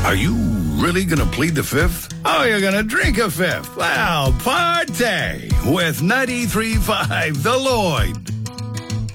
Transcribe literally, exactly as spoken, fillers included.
Are you really going to plead the fifth? Oh, you're going to drink a fifth? Well, partay with ninety-three point five The Lloyd.